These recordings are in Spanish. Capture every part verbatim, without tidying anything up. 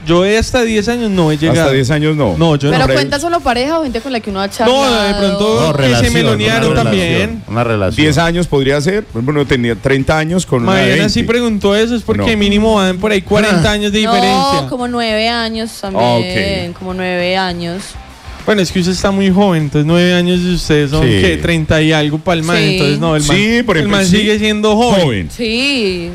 Yo de hasta diez años no he llegado. Hasta diez años no. No, yo Pero no. cuenta solo pareja o gente con la que uno ha charlado. No, de pronto No, que relación, se melonearon una también. relación, Una relación. diez años podría ser. Bueno, tenía treinta años con una de Mariana veinte. sí preguntó eso, es porque No. mínimo van por ahí cuarenta años de diferencia. No, como nueve años también. Ah, ok. Como nueve años. Bueno, es que usted está muy joven, entonces nueve años de ustedes son Sí. que treinta y algo para el man, Sí. entonces no, el man, Sí, por el ejemplo, man sí. sigue siendo joven. Joven. Sí.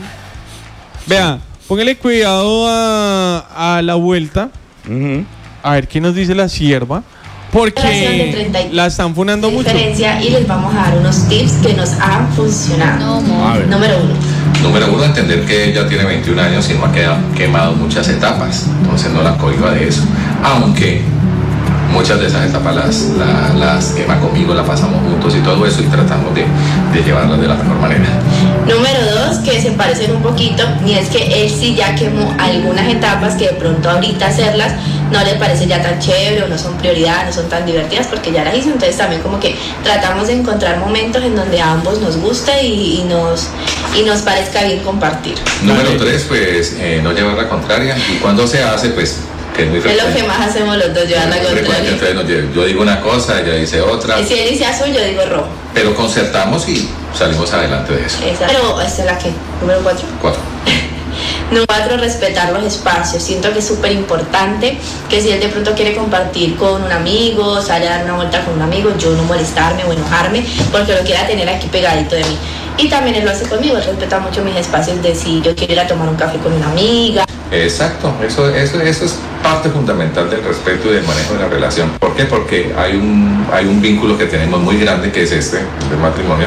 Vea, póngale cuidado a, a la vuelta, Ujú. a ver qué nos dice la sierva, Relación de porque treinta y- la están funando mucho. diferencia y les vamos a dar unos tips que nos han funcionado. No, amor. A ver. Número uno. Número uno, entender que ella tiene veintiún años y no ha quedado, quemado muchas etapas, entonces no la cohiba de eso. Aunque muchas de esas etapas las, la- las quema conmigo, las pasamos juntos y todo eso y tratamos de, de llevarlas de la mejor manera. Número dos, que se parecen un poquito, y es que él sí ya quemó algunas etapas que de pronto ahorita hacerlas no le parece ya tan chévere o no son prioridad, no son tan divertidas porque ya las hizo. Entonces también como que tratamos de encontrar momentos en donde a ambos nos guste y, y nos, y nos parezca bien compartir. Número tres, pues eh, no llevar la contraria y cuando se hace, pues que es muy Es lo frecuente. que más hacemos los dos, llevar la Muy frecuente, contraria. entonces nos lle- yo digo una cosa, ella dice otra, Y si él dice azul, yo digo rojo. pero concertamos y salimos adelante de eso. Esa. Pero esta es la que, número cuatro. Cuatro. Número cuatro, respetar los espacios. Siento que es súper importante que si él de pronto quiere compartir con un amigo, sale a dar una vuelta con un amigo, yo no molestarme o enojarme porque lo quiera tener aquí pegadito de mí. Y también él lo hace conmigo, él respeta mucho mis espacios de si yo quiero ir a tomar un café con una amiga. Exacto, eso, eso, eso es parte fundamental del respeto y del manejo de la relación. ¿Por qué? Porque hay un, hay un vínculo que tenemos muy grande que es este, el del matrimonio.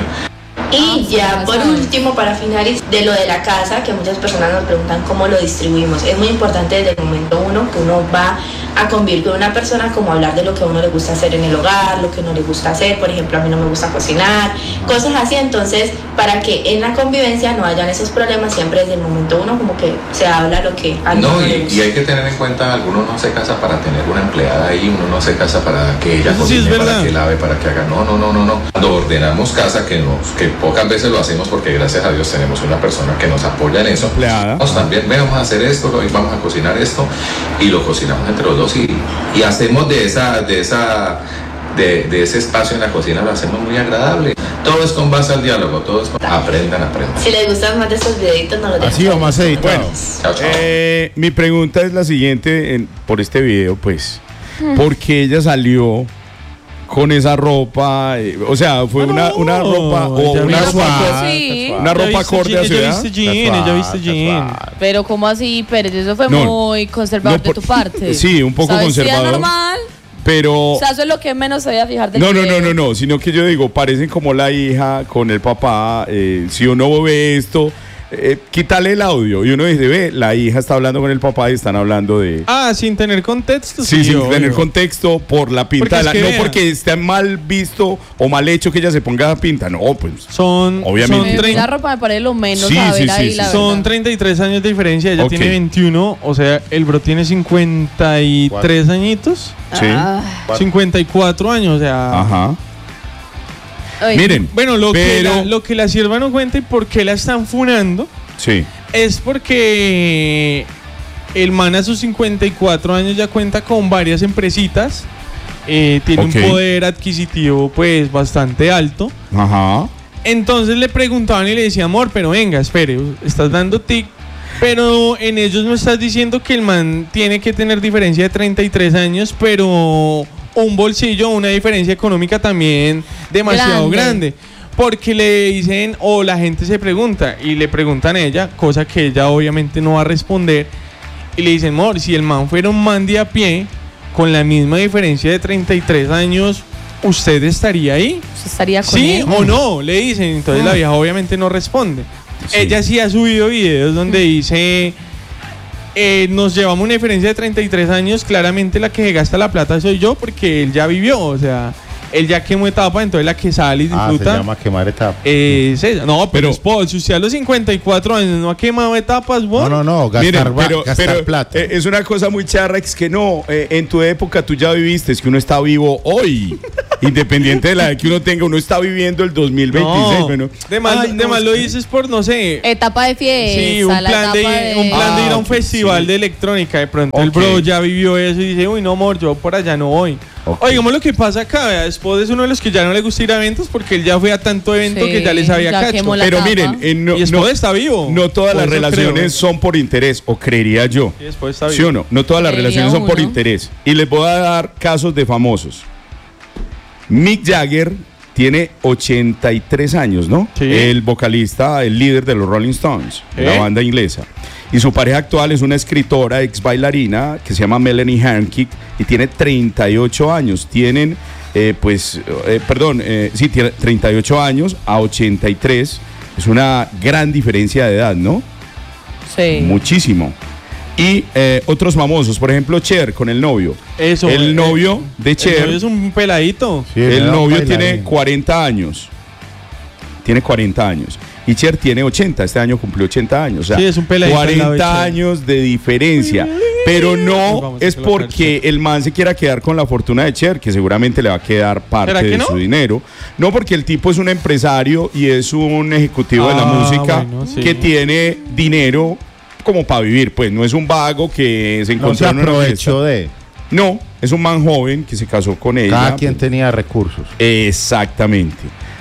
Y ya Ah, por sí. último, para finalizar, de lo de la casa, que muchas personas nos preguntan cómo lo distribuimos. Es muy importante desde el momento uno que uno va a convivir con una persona, como hablar de lo que a uno le gusta hacer en el hogar, lo que no le gusta hacer. Por ejemplo, a mí no me gusta cocinar, cosas así. Entonces, para que en la convivencia no hayan esos problemas, siempre desde el momento uno como que se habla lo que a uno No, le y, gusta. y hay que tener en cuenta, alguno no se casa para tener una empleada ahí, uno no se casa para que ella Eso sí cocine, es para verdad. que lave, para que haga. No, no, no, no, no. Cuando ordenamos casa, que, nos, que pocas veces lo hacemos porque gracias a Dios tenemos una persona que nos apoya en eso. Empleada. Nos también, "Ve, vamos a hacer esto, hoy vamos a cocinar esto", y lo cocinamos entre los dos y, y hacemos de esa, de esa, de, de ese espacio en la cocina, lo hacemos muy agradable. Todo es con base al diálogo, todo es con, aprendan, aprendan. Si les gustan más de estos videitos, no los dejen. Así o más editado. Bueno, Chao, chao. eh, mi pregunta es la siguiente en- por este video, pues. ¿Por qué ella salió con esa ropa? Eh, o sea, ¿fue Ah, una, no, una ropa o ella una viste- ropa, Sí. una Ella ropa viste acorde jean, a su ella edad? viste jean, ella viste jean. Pero ¿cómo así, Pérez? Eso fue No. muy conservador No, de por- tu parte. sí, un poco O sea, vestida conservador. normal. Pero... O sea, eso es lo que menos se debe fijar del No, no, video. no, no, no, sino que yo digo, parecen como la hija con el papá. Eh, si uno ve esto, eh, quítale el audio y uno dice, ve, la hija está hablando con el papá y están hablando de... Ah, sin tener contexto. Sí, sin obvio. tener contexto por la pinta Porque de es la, que no vea. porque esté mal visto o mal hecho que ella se ponga la pinta, no, pues. Son, Obviamente. son, Me- trein- La ropa me parece lo menos Sí, a ver sí, sí, ahí, sí. la son verdad. treinta y tres años de diferencia, ella Ok. tiene veintiuno, o sea, el bro tiene cincuenta y tres añitos, Sí. Ah, cincuenta y cuatro años, o sea... Ajá. ay, Miren, Bueno, lo, que pero... la, lo que la sierva no cuenta y por qué la están funando Sí. es porque el man a sus cincuenta y cuatro años ya cuenta con varias empresitas, eh, tiene Ok. un poder adquisitivo pues bastante alto. Ajá. Entonces le preguntaban y le decía, amor, pero venga, espere, estás dando tic, pero en ellos no estás diciendo que el man tiene que tener diferencia de treinta y tres años, pero un bolsillo, una diferencia económica también demasiado Grande. grande. Porque le dicen, o la gente se pregunta, y le preguntan a ella, cosa que ella obviamente no va a responder, y le dicen, amor, si el man fuera un man de a pie, con la misma diferencia de treinta y tres años, ¿usted estaría ahí? ¿usted estaría con ¿Sí él? o no? Le dicen. Entonces la vieja obviamente no responde. Sí. Ella sí ha subido videos donde dice, eh, nos llevamos una diferencia de treinta y tres años, claramente la que se gasta la plata soy yo porque él ya vivió, o sea, él ya quemó etapa, entonces la que sale y Ah, se disfruta. llama quemar etapa. eh, es ella. No, pero, Pero- es Paul, si usted a los cincuenta y cuatro años no ha quemado etapas, vos. No, no, no, gastar, Miren, va- pero, gastar pero, plata. eh, es una cosa muy charra, es que no, eh, en tu época tú ya viviste, es que uno está vivo hoy, independiente de la edad que uno tenga, uno está viviendo el dos mil veintiséis. No, Bueno. de más, Ay, de no, más es lo que- dices por, no sé, Etapa de fiesta, sí, un la plan, de, etapa de... un plan de ir a Ah, un ok, festival sí. de electrónica. De pronto el Ok. bro ya vivió eso y dice, uy, no, amor, yo por allá no voy. Ok. Oigamos lo que pasa acá, vea, Spot es uno de los que ya no le gusta ir a eventos porque él ya fue a tanto evento Sí, que ya le sabía ya cacho. quemó la Pero etapa. miren, eh, no, y Spot no- está vivo. no todas Por las eso relaciones creo. son por interés, o creería yo. Y Spot está ¿Sí vivo. o no? No todas las Creería relaciones son por uno. interés. Y les voy a dar casos de famosos. Mick Jagger tiene ochenta y tres años, ¿no? Sí. El vocalista, el líder de los Rolling Stones, la ¿Eh? banda inglesa. Y su pareja actual es una escritora, ex bailarina, que se llama Melanie Hankick y tiene treinta y ocho años. Tienen, eh, pues, eh, perdón, eh, sí, tiene treinta y ocho años a ochenta y tres. Es una gran diferencia de edad, ¿no? Sí. Muchísimo. Y eh, otros famosos, por ejemplo, Cher con el novio. Eso, el eh, novio de El Cher, novio es un peladito. Sí, el era un novio bailarín. tiene cuarenta años. Tiene cuarenta años. Y Cher tiene ochenta, este año cumplió ochenta años. O sea, Sí, es un peladito al lado de cuarenta Cher. años de diferencia. Pero no Vamos a es colocar porque el man se quiera quedar con la fortuna de Cher, que seguramente le va a quedar parte ¿Será que de no? su dinero. No, porque el tipo es un empresario y es un ejecutivo de la Ah, música bueno, sí. que tiene dinero como para vivir. Pues no es un vago que se No encontró se en una fiesta. aprovechó de. No, es un man joven que se casó con ella. Cada quien tenía recursos. Exactamente.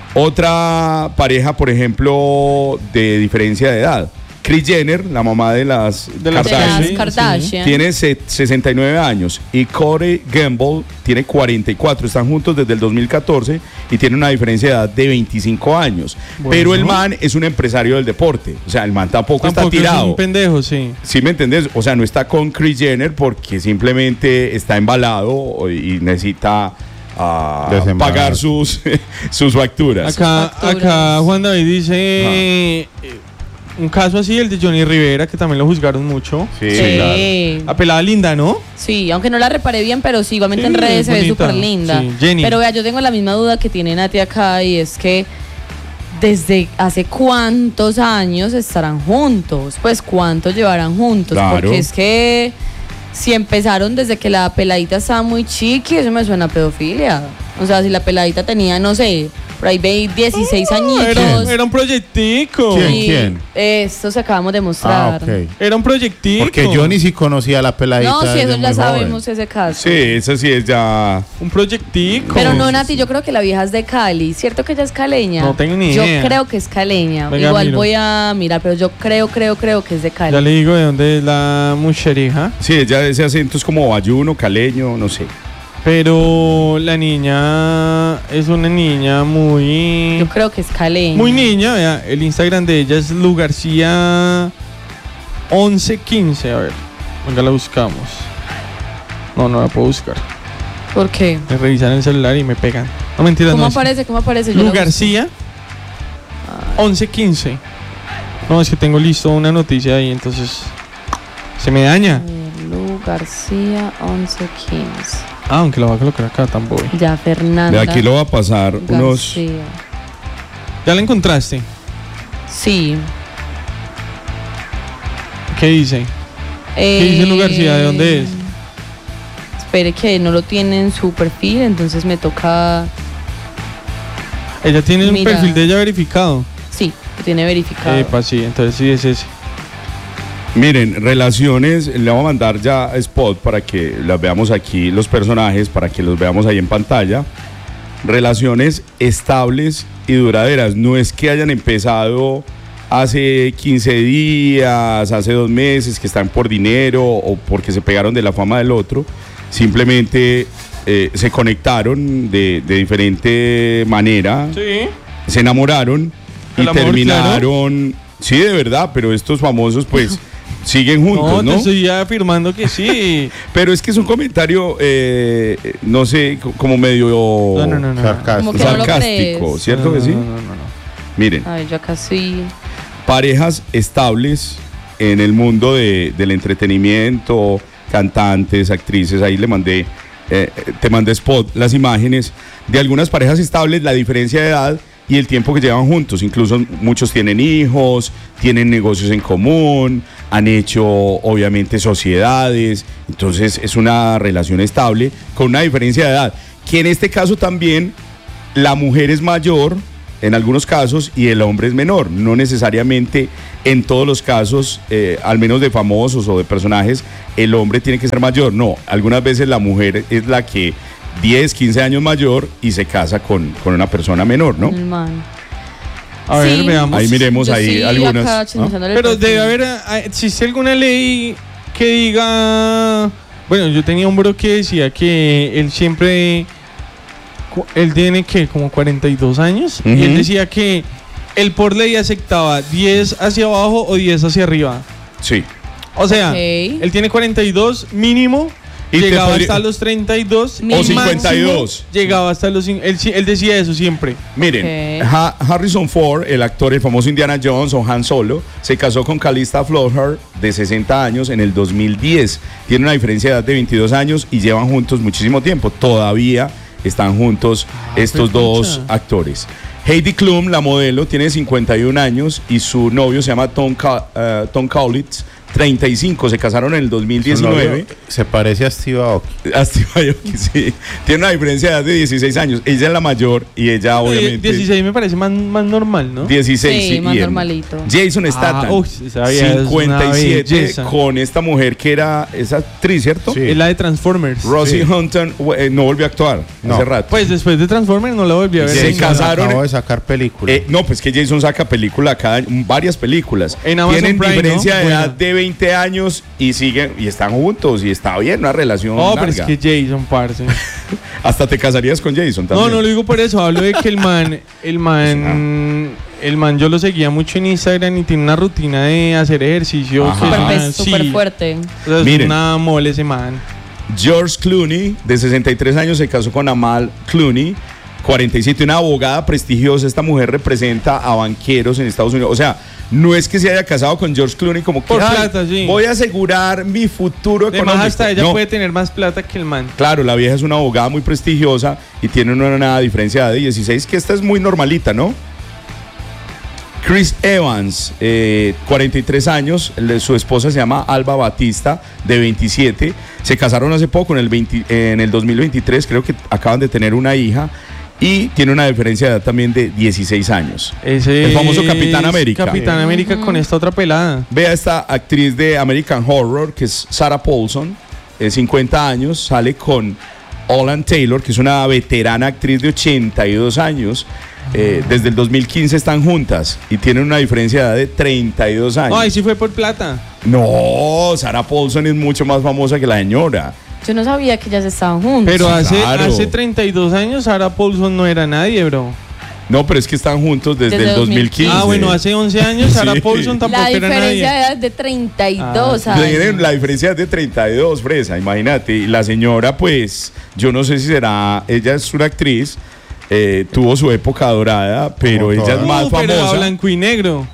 Otra pareja, por ejemplo, de diferencia de edad. Kris Jenner, la mamá de las De las De Kardashian, las Sí, Kardashian. tiene se- sesenta y nueve años. Y Corey Gamble tiene cuarenta y cuatro. Están juntos desde el dos mil catorce y tiene una diferencia de edad de veinticinco años. Bueno. Pero el man es un empresario del deporte. O sea, el man tampoco, Tampoco está es tirado. un pendejo, sí. ¿Sí me entendés? O sea, no está con Kris Jenner porque simplemente está embalado y necesita ah, Desembalar. pagar sus, sus facturas. Acá, Facturas. acá Juan David dice eh, un caso así, el de Johnny Rivera, que también lo juzgaron mucho. Sí, Sí. claro. La pelada linda, ¿no? Sí, aunque no la reparé bien, pero sí, igualmente Sí, en redes es se ve bonita. súper linda. Sí, Jenny. Pero vea, yo tengo la misma duda que tiene Nati acá y es que desde hace cuántos años estarán juntos, pues cuántos llevarán juntos, Claro. porque es que si empezaron desde que la peladita estaba muy chiqui, eso me suena a pedofilia. O sea, si la peladita tenía, no sé, por ahí ve dieciséis añitos. Era, era un proyectico. ¿Quién? y quién? Esto se acabamos de Ah, mostrar. ok. Era un proyectico. Porque yo ni si conocía a la peladita. No, si desde eso muy ya joven. sabemos ese caso. Sí, eso sí es ya. Un proyectico. Pero no, Nati, yo creo que la vieja es de Cali. ¿Cierto que ella es caleña? No tengo ni Yo idea. creo que es caleña. Venga, Igual miro. voy a mirar, pero yo creo, creo, creo que es de Cali. Ya le digo de dónde es la mucherija. Sí, ella ese acento es como bayuno, caleño, no sé. Pero la niña es una niña muy. Yo creo que es caleña. Muy niña, vea. El Instagram de ella es Lu García once quince. A ver, venga, la buscamos. No, no la puedo buscar. ¿Por qué? Me revisan el celular y me pegan. No, mentira, ¿Cómo no. es- aparece? ¿Cómo aparece? Yo Lu la busco. García once quince. No, es que tengo listo una noticia ahí, entonces se me daña. A ver, Lu García once quince. Ah, aunque la voy a colocar acá, tan voy. Ya Fernanda. De aquí lo va a pasar unos. García. ¿Ya la encontraste? Sí. ¿Qué dice? ¿Qué dice Lu García? ¿De dónde es? Espere que no lo tiene en su perfil, entonces me toca. Ella tiene un Mira. perfil de ella verificado. Sí, lo tiene verificado. Epa, sí, entonces sí es ese. Miren, relaciones, le vamos a mandar ya spot para que las veamos aquí, los personajes, para que los veamos ahí en pantalla. Relaciones estables y duraderas. No es que hayan empezado hace quince días, hace dos meses, que están por dinero o porque se pegaron de la fama del otro. Simplemente eh, se conectaron de, de diferente manera, Sí. se enamoraron y El amor, terminaron. Sí, de verdad, pero estos famosos pues siguen juntos, No, ¿no? te estoy afirmando que sí. Pero es que es un comentario, eh, no sé, co- como medio No, no, no, no. Sarcástico. Como que no lo sarcástico, crees. ¿cierto No, que sí? No, no, no, no. Miren, A ver, yo acá sí. parejas estables en el mundo de- del entretenimiento, cantantes, actrices, ahí le mandé eh, te mandé spot, las imágenes de algunas parejas estables, la diferencia de edad y el tiempo que llevan juntos. Incluso muchos tienen hijos, tienen negocios en común, han hecho obviamente sociedades, entonces es una relación estable con una diferencia de edad, que en este caso también la mujer es mayor en algunos casos y el hombre es menor, no necesariamente en todos los casos, eh, al menos de famosos o de personajes, el hombre tiene que ser mayor, no, algunas veces la mujer es la que diez, quince años mayor y se casa con, con una persona menor, ¿no? El man. A ver, Sí. veamos. Ahí miremos Yo ahí sí, algunas. acá ¿no? chismosándole el Pero perfil. debe haber, ah, ¿existe alguna ley que diga? Bueno, yo tenía un bro que decía que él siempre, cu- él tiene que como cuarenta y dos años, y él Ujú. decía que él por ley aceptaba diez hacia abajo o diez hacia arriba. Sí. O sea, Ok. él tiene cuarenta y dos mínimo, Y te llegaba podría- hasta los treinta y dos O y cincuenta y dos. máximo llegaba hasta los cin- él, sí- él decía eso siempre. Miren, Ok. Ha- Harrison Ford, el actor, el famoso Indiana Jones o Han Solo, se casó con Calista Flockhart de sesenta años en el dos mil diez. Tiene una diferencia de edad de veintidós años y llevan juntos muchísimo tiempo. Todavía están juntos estos pues, dos pucha. actores. Heidi Klum, la modelo, tiene cincuenta y un años y su novio se llama Tom, Ca- eh, Tom Kaulitz, treinta y cinco. Se casaron en el dos mil Su diecinueve. novio se parece a Steve Aoki. A Steve Aoki, sí. Tiene una diferencia de edad de dieciséis años. Ella es la mayor y ella obviamente... dieciséis me parece más, más normal, ¿no? dieciséis, Sí, más y él. normalito. Jason Statham, Ah, uy, esa vieja es una cincuenta y siete, belleza. con esta mujer que era esa actriz, ¿cierto? Sí. Es la de Transformers. Rosie Sí. Huntington eh, no volvió a actuar No. hace rato. Pues después de Transformers no la volví a ver. Se en casó. casaron- Acabó de sacar película. Eh, no, pues que Jason saca película cada año, varias películas. En Amazon Tienen Prime, diferencia ¿no? de edad Buena. de veinte años y siguen y están juntos y está bien, una relación Oh, pero es larga. que Jason, parce. Hasta te casarías con Jason también. No, no lo digo por eso. Hablo de que el man, el man, el man yo lo seguía mucho en Instagram y tiene una rutina de hacer ejercicio. Ajá. que es Súper una- pes- sí. súper fuerte. O sea, es Miren. una mole ese man. George Clooney, de sesenta y tres años, se casó con Amal Clooney, cuarenta y siete, una abogada prestigiosa. Esta mujer representa a banqueros en Estados Unidos. O sea, no es que se haya casado con George Clooney como que Por "Ay, plata, sí. voy a asegurar mi futuro Además, económico". hasta ella No, puede tener más plata que el man. claro, la vieja es una abogada muy prestigiosa y tiene una, una diferencia de edad de dieciséis, que esta es muy normalita, ¿no? Chris Evans, eh, cuarenta y tres años, le- su esposa se llama Alba Batista, de veintisiete. Se casaron hace poco, en el, veinte en el dos mil veintitrés, creo que acaban de tener una hija. Y tiene una diferencia de edad también de dieciséis años. Ese El famoso es Capitán América. Capitán América con esta otra pelada. Vea esta actriz de American Horror, que es Sarah Paulson, de cincuenta años, sale con Holland Taylor, que es una veterana actriz de ochenta y dos años. Eh, desde el dos mil quince están juntas y tienen una diferencia de edad de treinta y dos años. Ay, sí fue por plata. No, Sarah Paulson es mucho más famosa que la señora. Yo no sabía que ellas estaban juntas. Pero hace, claro. hace treinta y dos años Sarah Paulson no era nadie, bro. No, pero es que están juntos desde, Desde el dos mil quince. Ah, bueno, hace once años Sarah Sí. Paulson tampoco la era diferencia nadie. de edad es de treinta y dos Ah, años. Tienen la diferencia es de treinta y dos, Fresa, imagínate. Y la señora, pues, yo no sé si será, ella es una actriz, eh, tuvo su época dorada, pero Como ella todas. es más Uh, pero era famosa. blanco y negro.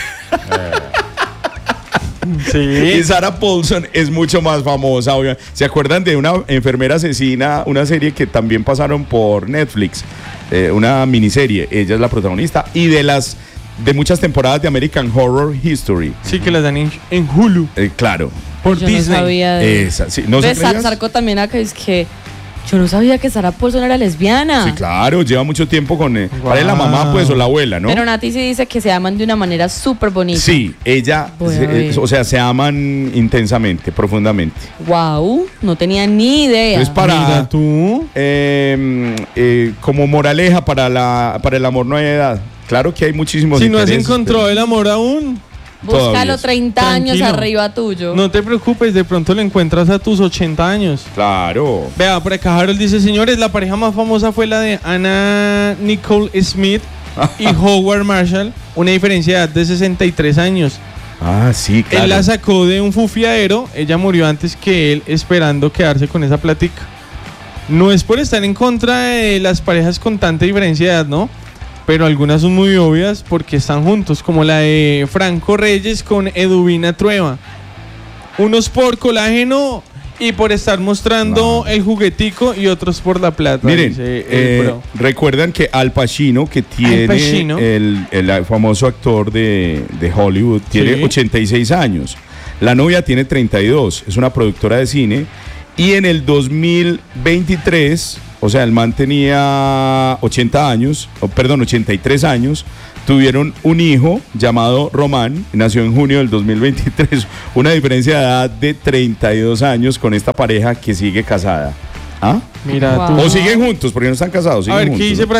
Y sí. Sarah Paulson es mucho más famosa, obvio. ¿Se acuerdan de una enfermera asesina, una serie que también pasaron por Netflix? Eh, una miniserie, ella es la protagonista. Y de las de muchas temporadas de American Horror History. Sí, que las dan en, en Hulu. Eh, claro, Por Yo Disney. no sabía de... esa, sí, ¿no Ves, sabías? Sarko también acá es que yo no sabía que Sarah Paulson era lesbiana. Sí, claro, lleva mucho tiempo con eh, Guau. ¿cuál es la mamá, pues, o la abuela, no? Pero Nati sí dice que se aman de una manera súper bonita. Sí, ella, Voy a se- ver. eh, o sea, se aman intensamente, profundamente. Wow, no tenía ni idea. Es para, Mira tú. eh, eh, como moraleja para la para el amor no hay edad. Claro que hay muchísimos Si no has intereses, encontrado pero- el amor aún, todavía Búscalo es- treinta años Tranquilo. arriba tuyo. no te preocupes, de pronto lo encuentras a tus ochenta años. Claro. Vea, por acá Harold dice, señores, la pareja más famosa fue la de Anna Nicole Smith y Howard Marshall, una diferencia de edad de sesenta y tres años. Ah, sí, claro. Él la sacó de un fufiadero, ella murió antes que él, esperando quedarse con esa platica. No es por estar en contra de las parejas con tanta diferencia de edad, ¿no? Pero algunas son muy obvias porque están juntos, como la de Franco Reyes con Eduvina Trueba. Unos por colágeno y por estar mostrando No. el juguetico y otros por la plata. Miren, dice el eh, bro. recuerdan que Al Pacino, que tiene Pacino. El, el famoso actor de, de Hollywood, tiene Sí. ochenta y seis años. La novia tiene treinta y dos, es una productora de cine. Y en el dos mil veintitrés, o sea, el man tenía ochenta años, o, perdón, ochenta y tres años. Tuvieron un hijo llamado Román, nació en junio del dos mil veintitrés, una diferencia de edad de treinta y dos años con esta pareja que sigue casada. ¿Ah? Mira Wow. tú. O siguen juntos, porque no están casados. A siguen ver, ¿qué juntos, dice ¿no? por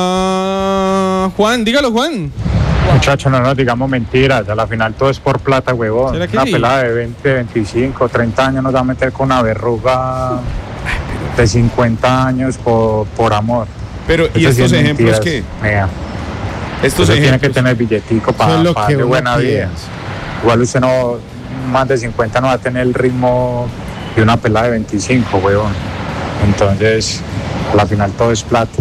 acá Juan? Dígalo, Juan. Muchachos, no nos digamos mentiras, a la final todo es por plata, huevón. ¿Será que Una sí? pelada de veinte, veinticinco, treinta años nos va a meter con una verruga de cincuenta años por, por amor. Pero, ¿y Eso sí estos es ejemplos mentiras, qué? mea. Estos Usted tiene que ejemplos. tener billetico para Eso es lo que darle uno buena vida. piensa. Igual usted no, más de cincuenta no va a tener el ritmo de una pelada de veinticinco, huevón. Entonces, a la final todo es plata.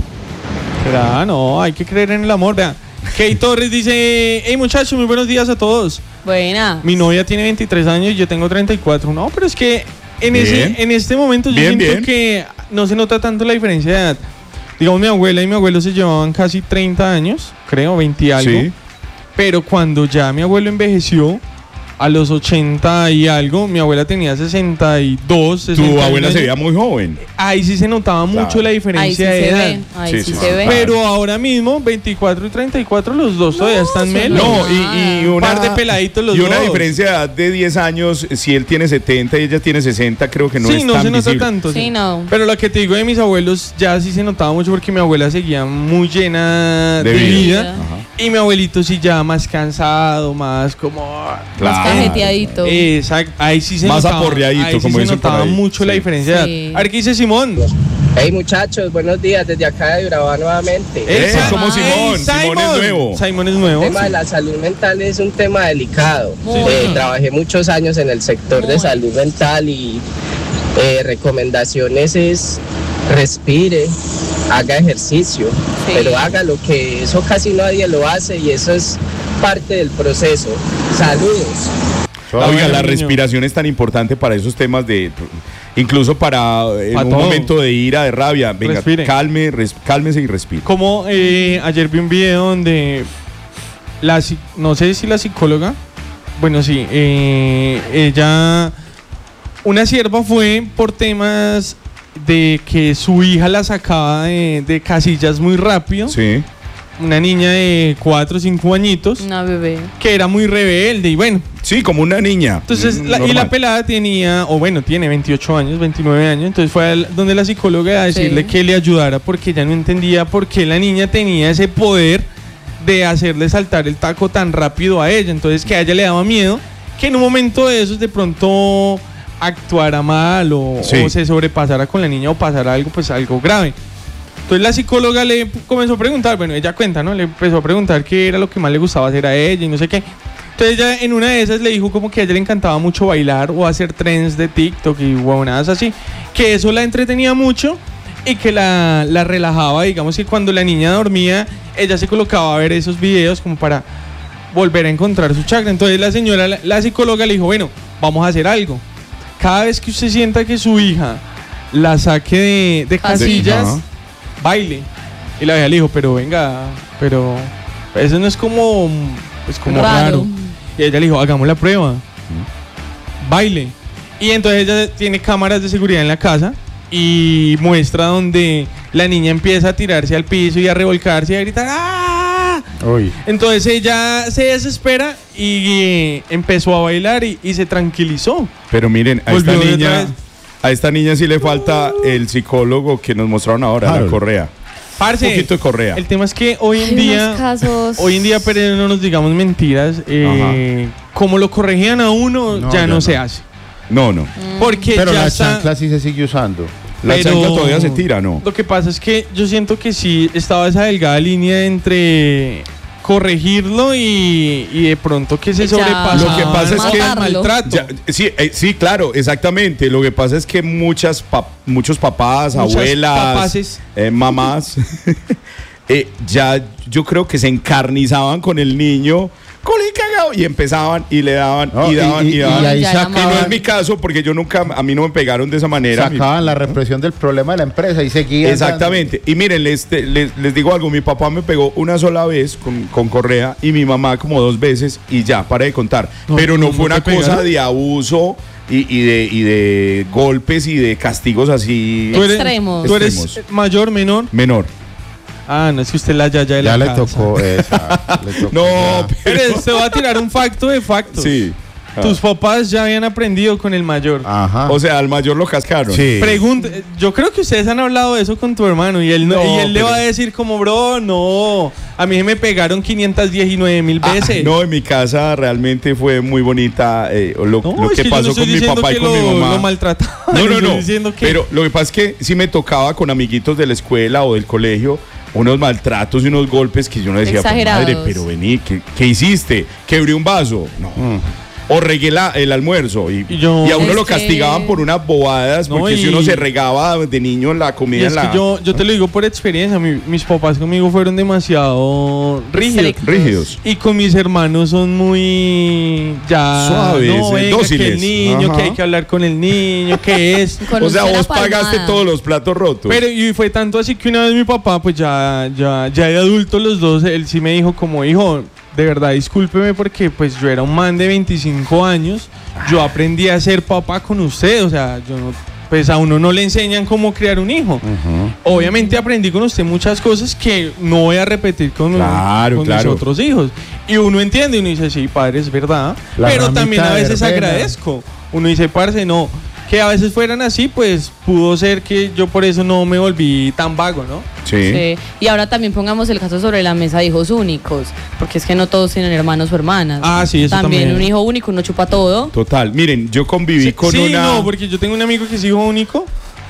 ¿Será? No, hay que creer en el amor. Vea, Kay Torres dice, hey muchachos, muy buenos días a todos. Buena. Mi novia tiene veintitrés años y yo tengo treinta y cuatro. No, pero es que en, Bien. ese, en este momento yo Bien, siento bien. que no se nota tanto la diferencia de edad. Digamos, mi abuela y mi abuelo se llevaban casi treinta años, creo, veinte y algo. Sí. Pero cuando ya mi abuelo envejeció, a los ochenta y algo, mi abuela tenía sesenta y dos, sesenta Tu y un abuela se años. veía muy joven. Ahí sí se notaba mucho Claro. la Ahí sí diferencia de se edad. ve. Ahí Sí, sí, sí, se sí. ve. Pero ahora mismo, veinticuatro y treinta y cuatro, los dos todavía están son menos. No, Nada. y, y Un una, par de peladitos los y una dos. diferencia de edad de diez años, si él tiene setenta y ella tiene sesenta, creo que no sí, es no tan se nota visible. tanto. Sí, no. Pero lo que te digo de mis abuelos ya sí se notaba mucho porque mi abuela seguía muy llena De de, vida. vida. Ajá. Y mi abuelito sí ya más cansado, más como... Claro. Más cajeteadito. Exacto. Ahí sí se Más notaba, aporreadito, ahí sí como se dicen por notaba ahí. mucho la Sí. diferencia Sí. de edad. A ver, ¿qué dice Simón? Hey muchachos, buenos días desde acá de Urabá nuevamente. Eh, Esa- como Simón, ¡Ey, Simón es nuevo. Simón es El nuevo. tema de sí. la salud mental es un tema delicado. Muy. Eh, trabajé muchos años en el sector Muy. de salud mental y eh, recomendaciones es respire, haga ejercicio, Sí. pero haga lo que eso casi nadie lo hace y eso es parte del proceso. Saludos. Oiga, bueno, la niño. respiración es tan importante para esos temas de... Incluso para en Pa' un todo. momento de ira, de rabia. Venga, Respire. calme, res- cálmese y respire. Como eh, ayer vi un video donde la psi- no sé si la psicóloga, bueno sí, eh, ella, una sierva fue por temas de que su hija la sacaba de, de casillas muy rápido, Sí. una niña de cuatro o cinco añitos Una bebé. que era muy rebelde y bueno, Sí, como una niña. entonces Mm, la, y normal. la pelada tenía, o bueno, tiene veintiocho años, veintinueve años, entonces fue al- donde la psicóloga a decirle Sí. que le ayudara porque ella no entendía por qué la niña tenía ese poder de hacerle saltar el taco tan rápido a ella, entonces que a ella le daba miedo que en un momento de esos de pronto actuara mal o, Sí. o se sobrepasara con la niña o pasara algo, pues algo grave. Entonces la psicóloga le p- comenzó a preguntar, bueno, ella cuenta, ¿no? Le empezó a preguntar qué era lo que más le gustaba hacer a ella y no sé qué. Entonces ella en una de esas le dijo como que a ella le encantaba mucho bailar o hacer trends de TikTok y huevonadas así, que eso la entretenía mucho y que la, la relajaba, digamos que cuando la niña dormía, ella se colocaba a ver esos videos como para volver a encontrar su chakra. Entonces la señora, la, la psicóloga le dijo, bueno, vamos a hacer algo. Cada vez que usted sienta que su hija la saque de, de casillas, Ajá. baile. Y la vieja le dijo, pero venga, pero eso no es como, pues como raro. Raro. Y ella le dijo, hagamos la prueba. Baile. Y entonces ella tiene cámaras de seguridad en la casa y muestra donde la niña empieza a tirarse al piso y a revolcarse y a gritar ¡ah! Uy. Entonces ella se desespera y eh, empezó a bailar y, y se tranquilizó. Pero miren, a esta Volvió de otra niña, vez. a esta niña sí le falta el psicólogo que nos mostraron ahora, la Harold. correa. Parce, Un poquito de correa. el tema es que hoy en Hay día, unos casos. hoy en día, pero no nos digamos mentiras, eh, como lo corregían a uno, No, ya ya no, no. se hace. No, no. Porque Pero ya la está. chancla sí se sigue usando. La Pero- chancla todavía se tira, ¿no? Lo que pasa es que yo siento que sí estaba esa delgada línea entre corregirlo y, y de pronto que se Ya. sobrepasa. Lo que pasa es que- maltrato. Ya, sí, eh, sí, claro, exactamente. Lo que pasa es que muchas pap- muchos papás, Muchas abuelas, papaces. eh, mamás, eh, ya yo creo que se encarnizaban con el niño culicagado, y empezaban y le daban No, y daban y, y- y daban. ahí Ya sacaban- Que no es mi caso, porque yo nunca, a mí no me pegaron de esa manera. Sacaban la represión del problema de la empresa y seguían. Exactamente. Y miren, les, te- les, les digo algo, mi papá me pegó una sola vez con, con correa y mi mamá como dos veces y ya, para de contar. No, Pero no ¿cómo fue una te cosa pegaron? de abuso y, y de, y de golpes y de castigos así ¿Tú eres, Extremos. ¿Tú eres Extremos. mayor, menor? menor. Ah, no, es que usted es la yaya de Ya la le casa. tocó esa. le tocó No, ya. Pero te voy a tirar un facto de factos. Sí. Ah. Tus papás ya habían aprendido con el mayor. Ajá. O sea, al mayor lo cascaron. Sí. Pregunta, yo creo que ustedes han hablado de eso con tu hermano y él, no, No, y él le pero- va a decir como, bro, no, a mí me pegaron quinientas diecinueve mil Ah, veces. no, en mi casa realmente fue muy bonita eh, lo, No, lo es que, yo no pasó estoy con mi diciendo papá y que con mi lo- mamá. Lo maltrataba. No, Yo no, estoy no. diciendo que- Pero lo que pasa es que si me tocaba con amiguitos de la escuela o del colegio unos maltratos y unos golpes que yo no decía, "Pues, Exagerados. madre, pero vení, ¿qué, qué hiciste? Quebré un vaso. No. O regué la- el almuerzo. Y, Y yo- y a uno Es lo que- castigaban por unas bobadas, No, porque y- si uno se regaba de niño la Y comida es en la... que yo, yo te lo digo por experiencia, mi- mis papás conmigo fueron demasiado rígidos. Estrictos. Rígidos. Y con mis hermanos son muy ya Suaves, no, eh, venga, que dóciles. el niño, Ajá. que hay que hablar con el niño, que es. Con O un sea, cera vos pagaste palmada. todos los platos rotos. Pero y fue tanto así que una vez mi papá, pues ya, ya, ya de adultos los dos, él sí me dijo como, hijo, de verdad discúlpeme porque pues yo era un man de veinticinco años, yo aprendí a ser papá con usted, o sea, yo no, pues a uno no le enseñan cómo criar un hijo. Ujú. Obviamente aprendí con usted muchas cosas que no voy a repetir con, Claro, con claro. mis otros hijos. Y uno entiende, uno dice, sí, padre, es verdad. La pero ramita también a de veces verbena. agradezco. Uno dice, parce, no. Que a veces fueran así, pues pudo ser que yo por eso no me volví tan vago, ¿no? sí. Sí. Y ahora también pongamos el caso sobre la mesa de hijos únicos, porque es que no todos tienen hermanos o hermanas. Ah, sí, eso también. también. Un hijo único, uno chupa todo. Total. Miren, yo conviví Sí, con sí, una... no, porque yo tengo un amigo que es hijo único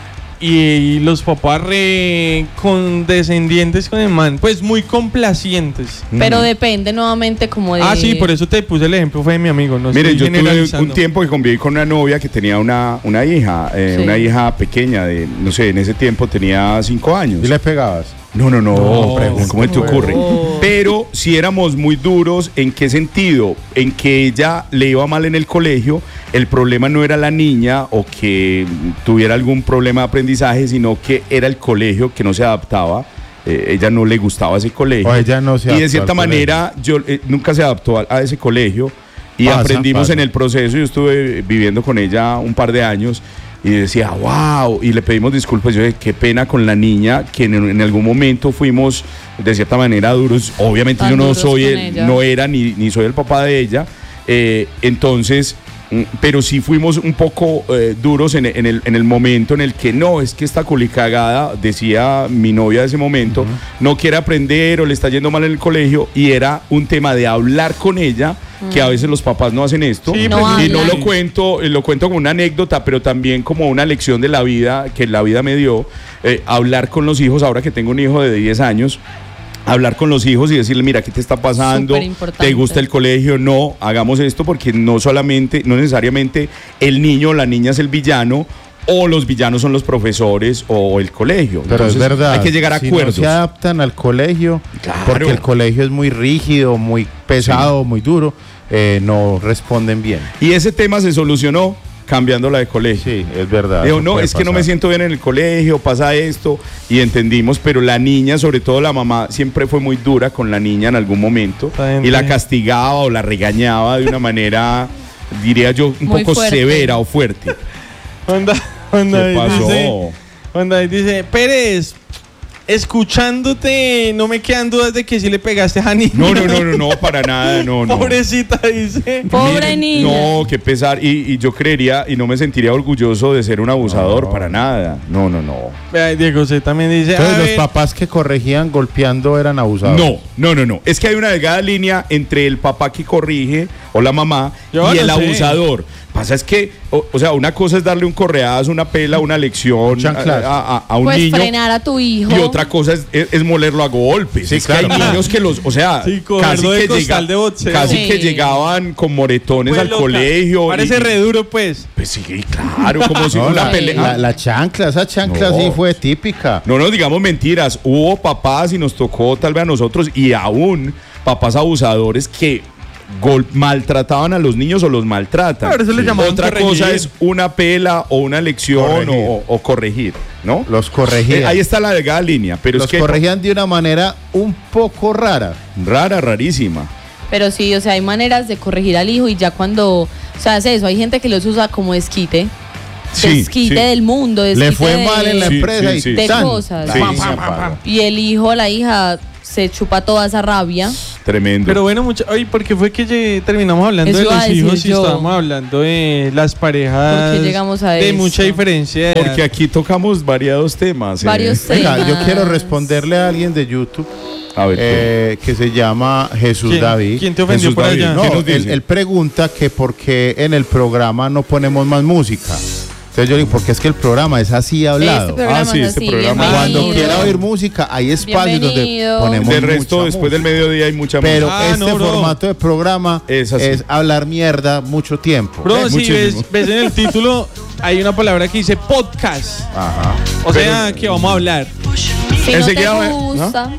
y, los papás re condescendientes con el man, pues muy complacientes. Pero depende nuevamente como de... Ah, sí, por eso te puse el ejemplo, fue de mi amigo. No Miren, estoy yo tuve generalizando. un tiempo que conviví con una novia que tenía una, una hija, eh, Sí. una hija pequeña, de, no sé, en ese tiempo tenía cinco años. ¿Y le pegabas? No, no, no, No, pregunto, ¿cómo te ocurre? No. Pero si éramos muy duros, ¿en qué sentido? En que ella le iba mal en el colegio, el problema no era la niña o que tuviera algún problema de aprendizaje, sino que era el colegio que no se adaptaba. Eh, ella no le gustaba ese colegio. O ella no se y de adaptó cierta al manera, yo eh, nunca se adaptó a, a ese colegio y Pasa, aprendimos pasa. en el proceso. Yo estuve viviendo con ella un par de años y decía, wow, y le pedimos disculpas. Yo dije, qué pena con la niña, que en, en algún momento fuimos de cierta manera duros. Obviamente Tan yo no duros soy con el, ella. no era ni, ni soy el papá de ella. Eh, entonces, mm, pero sí fuimos un poco eh, duros en, en el, en el momento en el que no, es que esta culicagada, decía mi novia de ese momento, no quiere aprender o le está yendo mal en el colegio, y era un tema de hablar con ella, que a veces los papás no hacen esto. Sí, No y no hablan. lo cuento, eh, lo cuento como una anécdota, pero también como una lección de la vida que la vida me dio. Eh, hablar con los hijos, ahora que tengo un hijo de diez años, hablar con los hijos y decirle, mira, ¿qué te está pasando? Superimportante. ¿Te gusta el colegio? No, hagamos esto, porque no solamente, no necesariamente el niño o la niña es el villano, o los villanos son los profesores o el colegio. Pero Entonces, es verdad. hay que llegar a si acuerdos. No se adaptan al colegio, Claro. porque el colegio es muy rígido, muy pesado, muy duro, eh, no responden bien. Y ese tema se solucionó cambiándola de colegio. Sí, es verdad. Digo, eso no, puede es que no me pasar. siento bien en el colegio, pasa esto, y entendimos, pero la niña, sobre todo la mamá, siempre fue muy dura con la niña en algún momento, Está bien, y la está bien. castigaba o la regañaba de una manera, diría yo, un Muy poco fuerte. severa o fuerte. Onda, onda, ¿Qué pasó? Dice, onda, dice, Pérez, escuchándote, no me quedan dudas de que sí le pegaste a niña. No, no, no, no, no, para nada, no, no. Pobrecita, dice. Pobre Miren, niña. No, qué pesar, y, y yo creería, y no me sentiría orgulloso de ser un abusador, No. para nada. No, no, no. Vea, Diego, usted también dice, Entonces a los ver, papás que corregían golpeando eran abusados. No, no, no, no. Es que hay una delgada línea entre el papá que corrige o la mamá Yo y no el sé. abusador. Pasa es que, o, o sea, una cosa es darle un correazo, una pela, una lección a, Chanclas. a- a- a un Pues niño. frenar a tu hijo. Y otra cosa es, es- es molerlo a golpes. Sí, es que claro, hay claro. niños que los, o sea, Sí, casi, cogerlo de que, costal de boxeo. casi Sí. que llegaban con moretones pues, al loca, colegio. Parece y- re duro, pues. Pues sí, claro, como si No, fuera una la, pelea. la- la chancla, esa chancla No. sí fue típica. No nos digamos mentiras, hubo papás y nos tocó tal vez a nosotros y aún papás abusadores que gol- maltrataban a los niños o los maltratan. Pero eso le llamaban Otra corregir. cosa es una pela o una lección Corregir. o, o corregir, ¿no? Los corregían. Eh, ahí está la delgada línea, pero Los es que corregían de una manera un poco rara. rara, rarísima. Pero sí, o sea, hay maneras de corregir al hijo y ya cuando, o sea, hace eso, hay gente que los usa como desquite. Sí, desquite sí. del mundo, desquite Le fue de- mal en la Sí, empresa sí, y sí. de ¡tan! cosas. La Sí. línea Pam, apaga. Y el hijo o la hija se chupa toda esa rabia. Tremendo. Pero bueno, mucha, ay, ¿por qué fue que lle- terminamos hablando Eso de iba a los decir hijos y yo. estábamos hablando de las parejas? ¿Por qué llegamos a de eso? mucha diferencia de Porque edad? aquí tocamos variados temas. eh. Varios Venga, yo temas. quiero responderle a alguien de YouTube A ver, eh, que se llama Jesús ¿Quién, David. ¿Quién te ofendió Jesús por David, allá? ¿no? No, ¿Qué nos él, dice? él pregunta que por qué en el programa no ponemos más música. Entonces yo digo, porque es que el programa es así hablado. Este programa Ah, sí, es este así, programa. bienvenido. Cuando quiera oír música, hay espacios donde Bienvenido. ponemos de resto, mucha después del música. mediodía hay mucha Pero música. Ah, este no, bro. formato de programa Es es, así. hablar mierda mucho tiempo. Bro, Eh, si ves, muchísimo. ves en el título, hay una palabra que dice podcast. Ajá. O sea, que vamos a hablar. Si no Enseguida va- te gusta,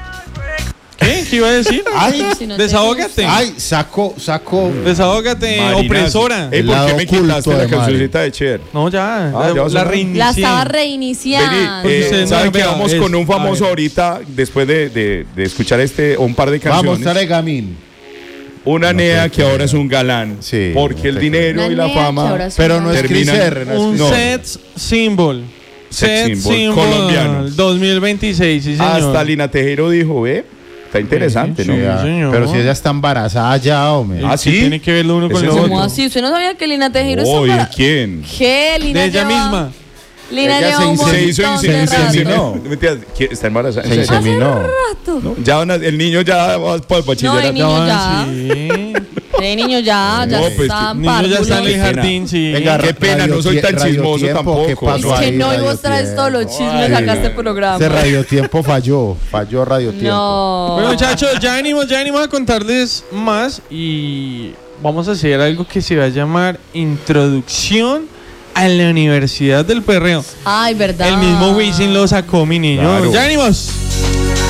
¿Qué? ¿Qué iba a decir? Ay, si no te Desahógate. Ay, saco, saco. Desahógate, Marinazo. opresora. Eh, El ¿por qué lado me oculto quitaste de la Mari. cancioncita de Cher? No, ya. Ah, la, ya va a la sonar. reinicié. la estaba Vení, reiniciando. eh, Usted no ¿saben que vea, vamos es- con un famoso a ver. ahorita, después de, de- de escuchar este o un par de Vamos canciones? a Gamín. Una No nea te que creo. ahora es un galán. Sí, porque no el te dinero Una y la nea que fama ahora es Pero un no es Chris Terminan- R, no es Un Chris R. set symbol. Sex symbol colombiano. dos mil veintiséis, sí, señor. Hasta Lina Tejero dijo, ve, está interesante, Sí, ¿no? sí. Ya, señor. pero si ella está embarazada ya, hombre. Ah, ¿Qué ¿sí? tiene que ver lo uno con ¿Es lo en otro? ¿Cómo así? ¿Usted no sabía que Lina Tejero Oh, está ¿y para- quién? ¿Qué? Lina De ella lleva- misma. Lina Ella lleva se un inseminó. Se hizo montón de se rato. inseminó. No, mentira, ¿qué? Está embarazada. Se ¿En serio? inseminó. Rato. No, ya van a- el niño ya va para el bachillerato. el niño ya. Sí. Sí, niño ya, ya No, pues, está Niño ya está en el Qué pena. jardín, sí. Venga, Qué pena, no soy tan Radio chismoso Tiempo, tampoco, ¿qué pasó ¿no? Es que ahí, no, y Radio vos traes todos los Tiempo? chismes acá a este programa. Ese Radio Tiempo falló, falló Radio Tiempo. No. Bueno, muchachos, ya venimos, ya venimos a contarles más y vamos a hacer algo que se va a llamar Introducción a la Universidad del Perreo. Ay, verdad. El mismo Wisin lo sacó, mi niño. Claro. Ya venimos.